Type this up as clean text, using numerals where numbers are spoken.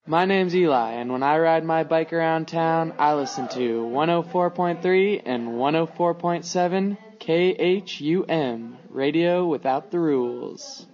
My name's Eli, and when I ride my bike around town, I listen to 104.3 and 104.7 KHUM, Radio Without the Rules.